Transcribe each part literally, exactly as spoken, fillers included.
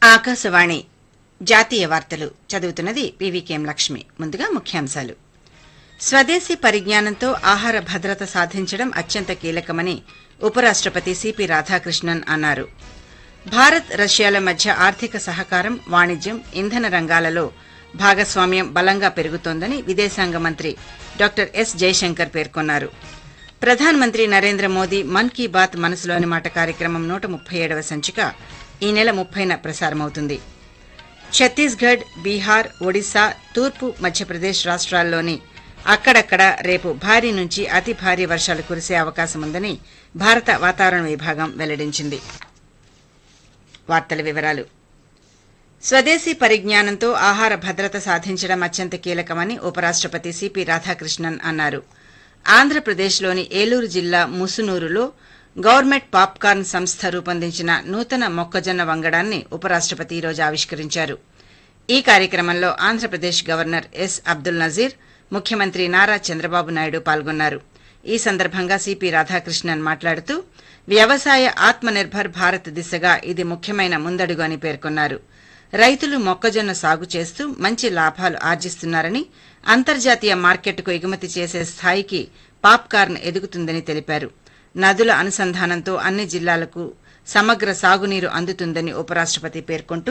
ఆకాశవాణి జాతీయ వార్తలు చదువుతున్నది పీవీకేఎం లక్ష్మి. ముందుగా ముఖ్యాంశాలు. స్వదేశీ పరిజ్ఞానంతో ఆహార భద్రత సాధించడం అత్యంత కీలకమని ఉపరాష్టపతి సిపి రాధాకృష్ణన్ అన్నారు. భారత్ రష్యాల మధ్య ఆర్థిక సహకారం, వాణిజ్యం, ఇంధన రంగాలలో భాగస్వామ్యం బలంగా పెరుగుతోందని విదేశాంగ మంత్రి డాక్టర్ ఎస్ జైశంకర్ పేర్కొన్నారు. ప్రధానమంత్రి నరేంద్ర మోదీ మన్ కీ బాత్ మనసులోని మాట కార్యక్రమం నూట ముప్పై ఏడవ సంచిక ఈ నెల ముప్పైన ప్రసారమవుతుంది. ఛత్తీస్గఢ్, బీహార్, ఒడిశా, తూర్పు మధ్యప్రదేశ్ రాష్ట్రాల్లోని అక్కడక్కడ రేపు భారీ నుంచి అతి భారీ వర్షాలు కురిసే అవకాశముందని భారత వాతావరణ విభాగం వెల్లడించింది. వార్తల వివరాలు. స్వదేశీ పరిజ్ఞానంతో ఆహార భద్రత సాధించడం అత్యంత కీలకమని ఉపరాష్టపతి సిపి రాధాకృష్ణన్ అన్నారు. ఆంధ్రప్రదేశ్లోని ఏలూరు జిల్లా ముసునూరులో గవర్నమెంట్ పాప్కార్న్ సంస్థ రూపొందించిన నూతన మొక్కజొన్న వంగడాన్ని ఉపరాష్టపతి ఈరోజు ఆవిష్కరించారు. ఈ కార్యక్రమంలో ఆంధ్రప్రదేశ్ గవర్నర్ ఎస్ అబ్దుల్ నజీర్, ముఖ్యమంత్రి నారా చంద్రబాబు నాయుడు పాల్గొన్నారు. ఈ సందర్భంగా సిపి రాధాకృష్ణన్ మాట్లాడుతూ వ్యవసాయ ఆత్మనిర్భర్ భారత్ దిశగా ఇది ముఖ్యమైన ముందడుగు అని పేర్కొన్నారు. రైతులు మొక్కజొన్న సాగు చేస్తూ మంచి లాభాలు ఆర్జిస్తున్నారని, అంతర్జాతీయ మార్కెట్కు ఎగుమతి చేసే స్థాయికి పాప్కార్న్ ఎదుగుతుందని తెలిపారు. నదుల అనుసంధానంతో అన్ని జిల్లాలకు సమగ్ర సాగునీరు అందుతుందని ఉపరాష్టపతి పేర్కొంటూ,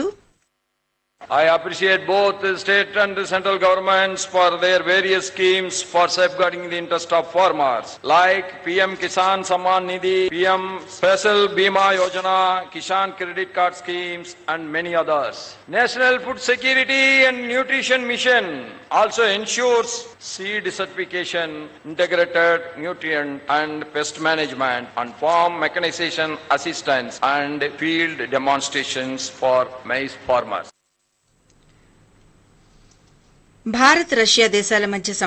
I appreciate both the state and the central governments for their various schemes for safeguarding the interest of farmers, like P M Kisan Samman Nidhi, P M Special Bima Yojana, Kisan Credit Card schemes, and many others. National Food Security and Nutrition Mission also ensures seed certification, integrated nutrient and pest management, and farm mechanization assistance and field demonstrations for maize farmers. Bharat Russia దేశాల మధ్య